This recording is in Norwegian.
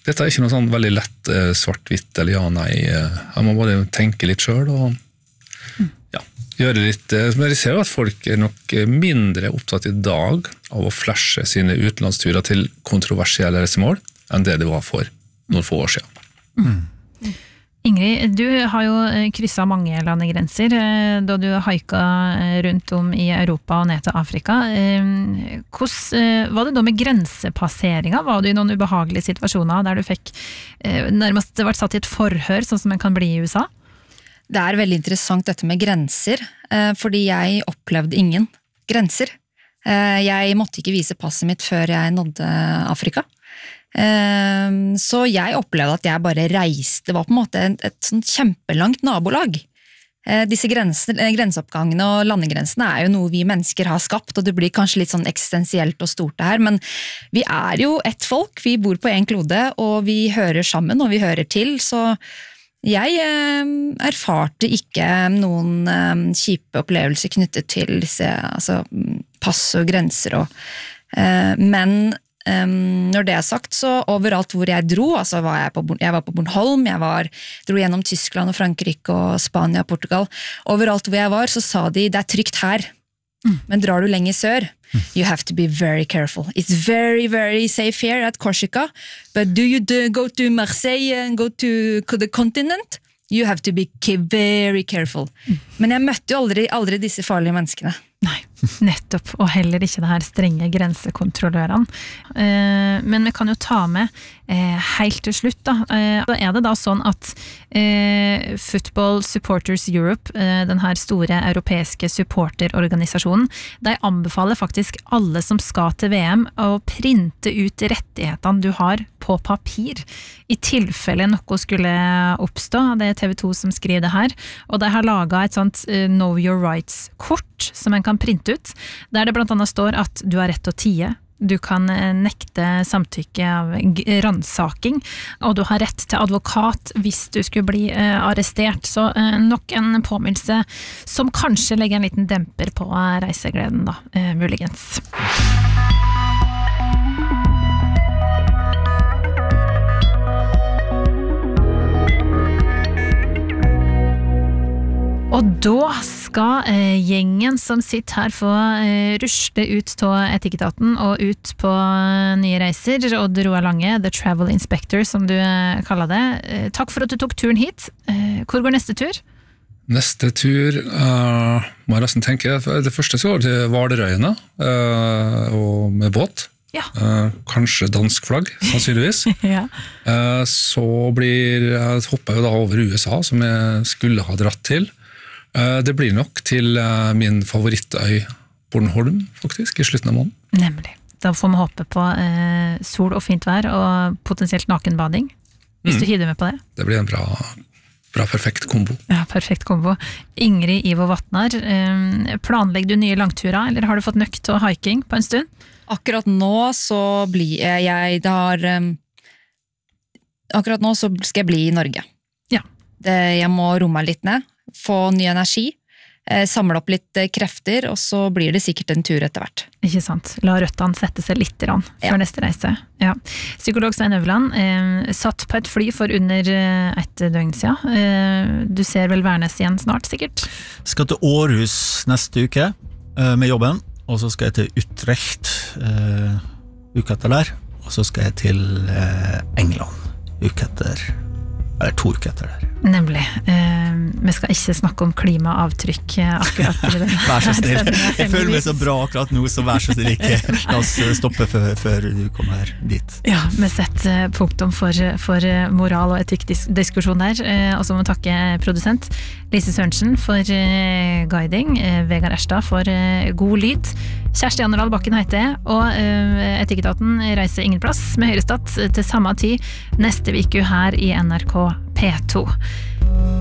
dette ikke noe sånn veldig lett svart-hvitt eller ja-nei. Jeg må bare tenke litt selv og gjøre litt. Men jeg ser jo at folk nok mindre opptatt i dag av å flashe sine utenlandsturer til kontroversielle reisemål enn det var for noen få år siden. Ingrid, du har jo krysset mange landegrenser da du haika rundt om i Europa og ned til Afrika. Hvordan var det da med grensepasseringer? Var du i noen ubehagelige situasjoner der du fikk nærmest vært satt i et forhør, sånn som man kan bli i USA? Det veldig interessant dette med grenser, fordi jeg opplevde ingen grenser. Jeg måtte ikke vise passet mitt før jeg nådde Afrika. Så jeg opplevde at jeg bare reiste, det var på en måte et sånt kjempelangt nabolag. Disse grenseoppgangene og landegrensene jo noe vi mennesker har skapt, og det blir kanskje litt sånn eksistensielt og stort det her, men vi jo ett folk, vi bor på en klode, og vi hører sammen, og vi hører til, så jeg erfarte ikke noen kjipe opplevelser knyttet til disse pass og grenser, men når det sagt, så overalt hvor jeg dro, jeg var på Bornholm, dro gjennom Tyskland og Frankrike og Spania og Portugal, overalt hvor jeg var, så sa de, det trygt her, men drar du lenger sør, you have to be very careful. It's very, very safe here at Corsica, but do you go to Marseille and go to the continent? You have to be very careful. Men jeg møtte jo aldri disse farlige menneskene. Nei, nettopp, og heller ikke det her strenge grensekontrollørene. Men vi kan jo ta med helt til slutt da. Da det da sånn at Football Supporters Europe, den her store europeiske supporterorganisasjonen, de anbefaler faktisk alle som skal til VM å printe ut rettighetene du har på papir, i tilfelle noe skulle oppstå. Det TV2 som skriver det her, og de har laget et sånt Know Your Rights-kort som man kan printe ut, der det blant annet står at du har rett til å tie, du kan nekte samtykke av rannsaking, og du har rett til advokat hvis du skulle bli arrestert. Så nok en påminnelse som kanskje legger en liten demper på reisegleden da, muligens. Og da skal gjengen som sitter her få rusle ut til Etikketaten og ut på nye reiser, Odd Roar Lange, The Travel Inspector som du kaller det. Takk for at du tok turen hit. Hvor går neste tur? Neste tur må jeg nesten tenke. Det første så går til Hvalerøyene og med båt. Ja. Kanskje dansk flagg, sannsynligvis. Ja. Så hopper jeg jo da over USA, som jeg skulle ha dratt til. Det blir nok til min favorittøy Bornholm, faktisk, i slutten av måneden. Nemlig. Da får vi håpe på sol og fint vær, og potensielt nakenbading, hvis du hiver med på det. Det blir en bra, perfekt kombo. Ja, perfekt kombo. Ingrid Ivo Vatnar, planlegger du nye langturer, eller har du fått nøkt til hiking på en stund? Akkurat nå så skal jeg bli i Norge. Ja. Jeg må romme meg litt ned, få ny energi, samle opp litt krefter, og så blir det sikkert en tur etter hvert. Ikke sant? La røttene sette seg litt før neste reise. Ja. Psykolog Svein Øverland, satt på et fly for under et døgn siden. Du ser vel Værnes igjen snart, sikkert? Skal til Aarhus neste uke med jobben, og så skal jeg til Utrecht uke etter der, og så skal jeg til England uke etter, eller 2 uker etter der. Nemlig. Vi skal ikke snakke om klimaavtrykk akkurat i det. Vær så snill. Jeg føler meg så bra akkurat nå, så vær så snill ikke. La oss stoppe før du kommer dit. Ja, vi setter punktum for moral- og etikkdiskusjon der. Og så må vi takke produsent Lise Sørensen for guiding, Vegard Erstad for god lyd, Kjersti Annerdahl Bakken heter jeg, og Etikketaten reiser ingen plass med Høyrestad til samme tid neste uke her i NRK P2.